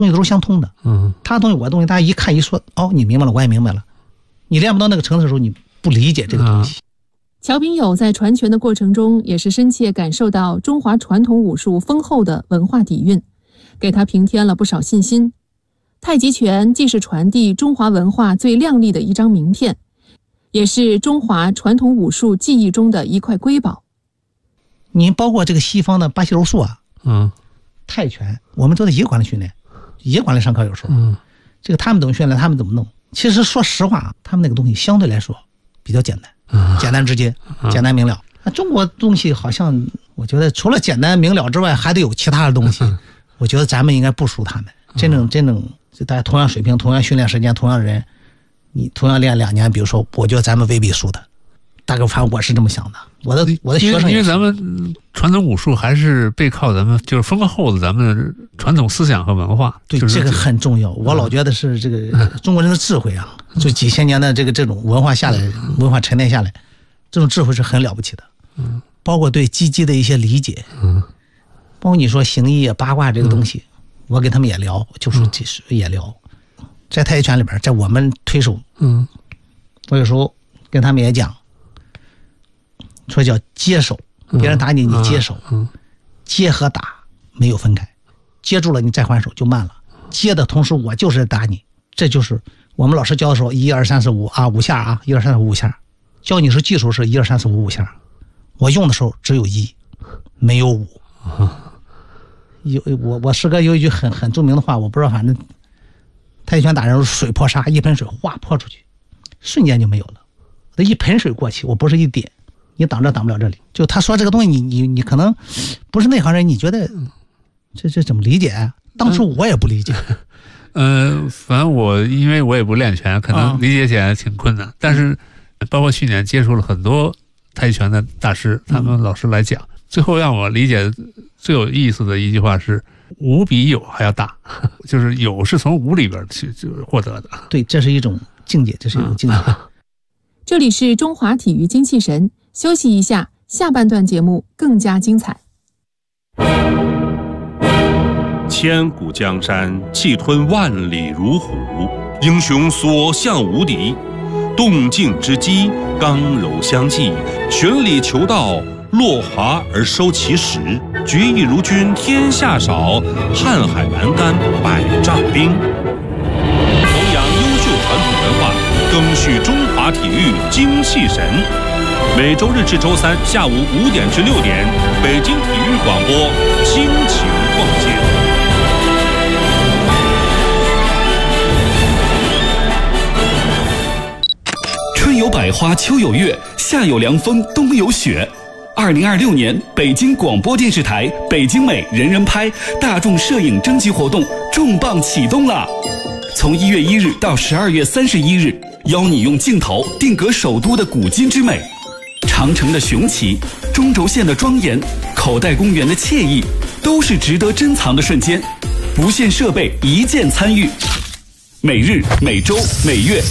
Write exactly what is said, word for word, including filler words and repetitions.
东西都是相通的。嗯，他东西我的东西，大家一看一说，哦，你明白了，我也明白了。你练不到那个层次的时候，你不理解这个东西。嗯、 乔炳友在传拳的过程中，也是深切感受到中华传统武术丰厚的文化底蕴，给他平添了不少信心。太极拳既是传递中华文化最亮丽的一张名片，也是中华传统武术技艺中的一块瑰宝。 你包括这个西方的巴西柔术啊， 嗯， 泰拳，我们都在一个馆里训练，一个馆里上课，有时候，嗯，这个他们怎么训练，他们怎么弄。其实说实话，他们那个东西相对来说比较简单，嗯、简单直接，嗯、简单明了。那中国东西好像，我觉得除了简单明了之外，还得有其他的东西。嗯、我觉得咱们应该不输他们。真正真正，大家同样水平，同样训练时间，同样的人，你同样练两年，比如说，我觉得咱们未必输的。大概反正我是这么想的。我的我的学生， 因为咱们传统武术还是背靠咱们就是丰厚的咱们的传统思想和文化。 对， 就是、 这个很重要。我老觉得是这个中国人的智慧啊，就几千年的这个这种文化下来，文化沉淀下来，这种智慧是很了不起的。嗯，包括对击击的一些理解，嗯，包括你说形意啊、八卦这个东西，嗯、我跟他们也聊，就是也聊，在太极拳里边，在我们推手，嗯，我有时候跟他们也讲。说叫接手，别人打你，你接手，嗯嗯、接和打没有分开，接住了你再还手就慢了。接的同时我就是打你，这就是我们老师教的时候，一二三四五啊，五下啊，一二三四五五下。教你是技术是一二三四五五下，我用的时候只有一，没有五。有我我师哥有一句很很著名的话，我不知道，反正太极拳打人是水泼沙，一盆水哗泼出去，瞬间就没有了。这一盆水过去，我不是一点。你挡这挡不了这里，就他说这个东西你，你你你可能不是内行人，你觉得这这怎么理解、啊？当初我也不理解。 嗯、呃，反正我因为我也不练拳，可能理解起来挺困难。嗯、但是包括去年接触了很多太极拳的大师，他们老师来讲，嗯、最后让我理解最有意思的一句话是“无比有还要大”，就是有是从无里边去就获得的。 对，这是一种境界，这是一种境界。嗯、 这里是中华体育精气神。休息一下，下半段节目更加精彩。 千古江山，气吞万里如虎；英雄所向无敌，动静之机，刚柔相济，循理求道，落华而收其实。决意如君天下少，瀚海阑干百丈冰。弘扬优秀传统文化，更续中华体育精气神。每周日至周三下午五点至六点，北京体育广播倾情奉献。 春有百花，秋有月，夏有凉风，冬有雪。二零二六年北京广播电视台北京美人人拍大众摄影征集活动重磅启动了！从一月一日到十二月三十一日，邀你用镜头定格首都的古今之美。长城的雄奇，中轴线的庄严，口袋公园的惬意，都是值得珍藏的瞬间。不限设备，一键参与。每日、每周、每月